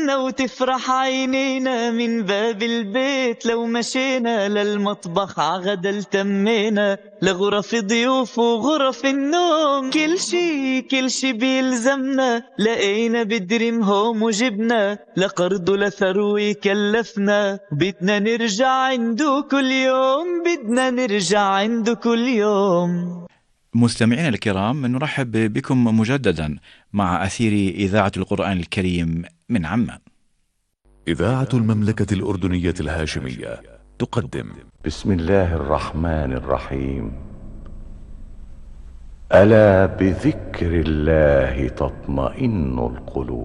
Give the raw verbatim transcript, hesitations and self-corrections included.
تبسمنا وتفرح عينينا من باب البيت لو مشينا للمطبخ عغدا التمينا لغرف ضيوف وغرف النوم كل شي كل شي بيلزمنا لقينا بدريم هوم وجبنا لقرض لثروي كلفنا بدنا نرجع عنده كل يوم بدنا نرجع عنده كل يوم. مستمعينا الكرام، نرحب بكم مجددا مع أثير إذاعة القرآن الكريم من عمان. إذاعة المملكة الأردنية الهاشمية تقدم بسم الله الرحمن الرحيم. ألا بذكر الله تطمئن القلوب.